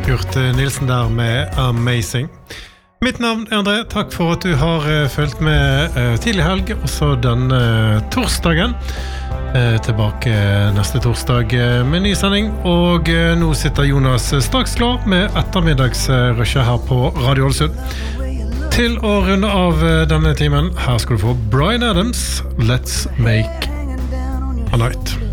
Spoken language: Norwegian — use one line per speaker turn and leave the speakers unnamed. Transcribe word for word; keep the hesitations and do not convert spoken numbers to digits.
Kurt Nilsen der med Amazing. Mitt navn er André, takk for at du har uh, følt med uh, tidlig helg, og så denne uh, torsdagen. Uh, tilbake neste torsdag uh, med ny sending, og uh, nå sitter Jonas straks klar med ettermiddagsrushet her på Radio Ålesund. Til å runde av uh, denne timen, her skal du få Bryan Adams, Let's Make a Night.